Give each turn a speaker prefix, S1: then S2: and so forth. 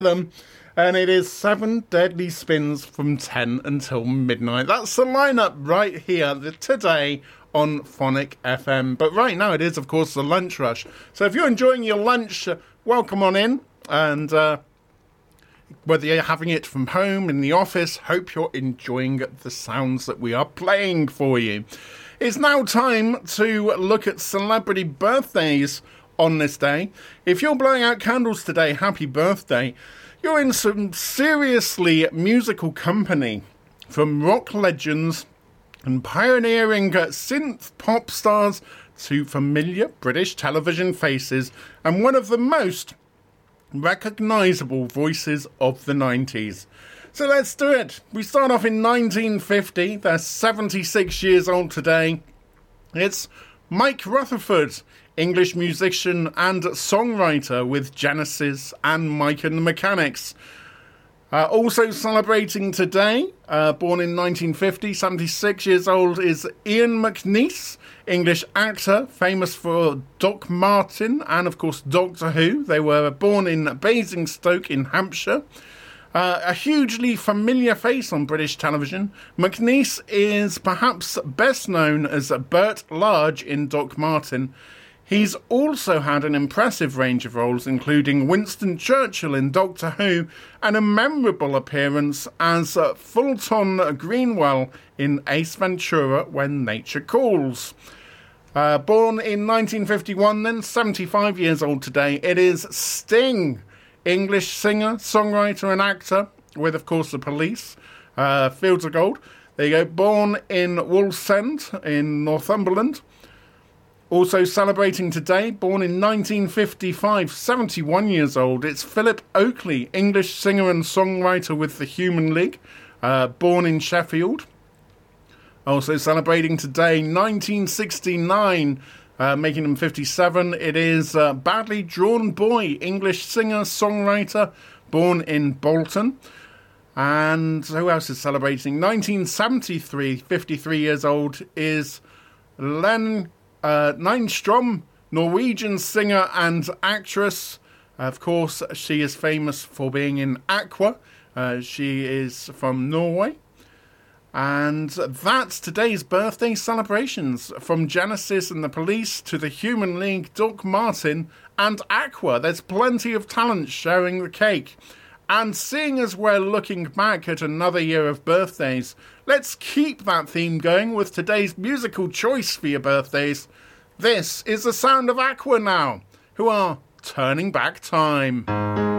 S1: them, and it is 7 deadly spins from 10 until midnight. That's the lineup right here today on Phonic FM. But right now it is, of course, the lunch rush. So if you're enjoying your lunch, welcome on in. And whether you're having it from home, in the office, hope you're enjoying the sounds that we are playing for you. It's now time to look at celebrity birthdays on this day. If you're blowing out candles today, happy birthday. You're in some seriously musical company, from rock legends and pioneering synth pop stars to familiar British television faces and one of the most recognisable voices of the 90s. So let's do it. We start off in 1950. They're 76 years old today. It's Mike Rutherford, English musician and songwriter with Genesis and Mike and the Mechanics. Also celebrating today, born in 1950, 76 years old, is Ian McNeice, English actor, famous for Doc Martin and, of course, Doctor Who. They were born in Basingstoke in Hampshire. A hugely familiar face on British television, McNeice is perhaps best known as Bert Large in Doc Martin. He's also had an impressive range of roles, including Winston Churchill in Doctor Who and a memorable appearance as Fulton Greenwell in Ace Ventura: When Nature Calls. Born in 1951, then 75 years old today, it is Sting, English singer, songwriter and actor, with, of course, the Police, Fields of Gold. There you go, born in Wallsend in Northumberland. Also celebrating today, born in 1955, 71 years old, it's Philip Oakley, English singer and songwriter with the Human League, born in Sheffield. Also celebrating today, 1969, making him 57, it is Badly Drawn Boy, English singer, songwriter, born in Bolton. And who else is celebrating? 1973, 53 years old, is Len Nystrom, Norwegian singer and actress. Of course, she is famous for being in Aqua. She is from Norway. And that's today's birthday celebrations. From Genesis and the Police to the Human League, Doc Martin and Aqua. There's plenty of talent sharing the cake. And seeing as we're looking back at another year of birthdays, let's keep that theme going with today's musical choice for your birthdays. This is the sound of Aqua now, who are turning back time.